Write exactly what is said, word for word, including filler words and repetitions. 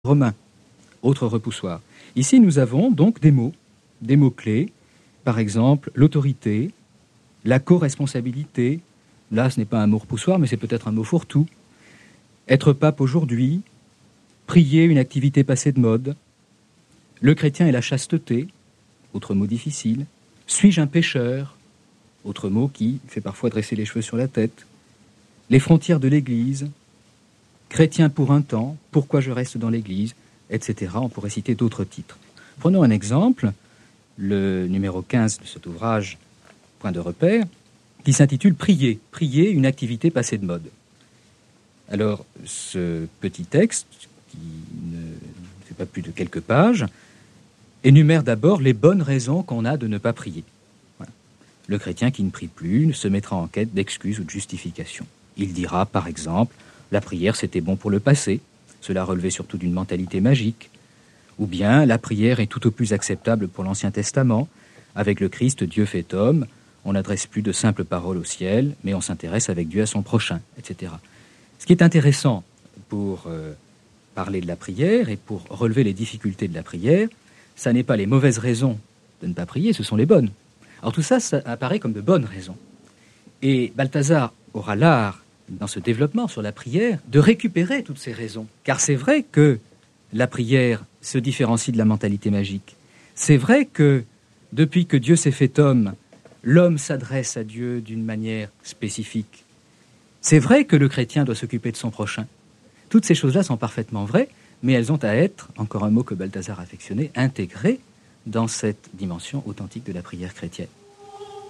romain, autre repoussoir. Ici, nous avons donc des mots, des mots-clés, par exemple l'autorité, la co-responsabilité. Là, ce n'est pas un mot repoussoir, mais c'est peut-être un mot fourre-tout. Être pape aujourd'hui, prier, une activité passée de mode, le chrétien et la chasteté, autre mot difficile, suis-je un pécheur, autre mot qui fait parfois dresser les cheveux sur la tête, les frontières de l'Église, chrétien pour un temps, pourquoi je reste dans l'Église, et cetera. On pourrait citer d'autres titres. Prenons un exemple, le numéro quinze de cet ouvrage, Point de repère, qui s'intitule « Prier ». Prier, une activité passée de mode. Alors, ce petit texte, qui ne fait pas plus de quelques pages, énumère d'abord les bonnes raisons qu'on a de ne pas prier. Voilà. Le chrétien qui ne prie plus se mettra en quête d'excuses ou de justifications. Il dira, par exemple, la prière c'était bon pour le passé, cela relevait surtout d'une mentalité magique, ou bien la prière est tout au plus acceptable pour l'Ancien Testament, avec le Christ, Dieu fait homme, on n'adresse plus de simples paroles au ciel, mais on s'intéresse avec Dieu à son prochain, et cetera. Ce qui est intéressant pour euh, parler de la prière et pour relever les difficultés de la prière, ça n'est pas les mauvaises raisons de ne pas prier, ce sont les bonnes. Alors tout ça, ça apparaît comme de bonnes raisons. Et Balthazar aura l'art, dans ce développement sur la prière, de récupérer toutes ces raisons. Car c'est vrai que la prière se différencie de la mentalité magique. C'est vrai que, depuis que Dieu s'est fait homme, l'homme s'adresse à Dieu d'une manière spécifique. C'est vrai que le chrétien doit s'occuper de son prochain. Toutes ces choses-là sont parfaitement vraies, mais elles ont à être, encore un mot que Balthazar affectionnait, intégrées dans cette dimension authentique de la prière chrétienne.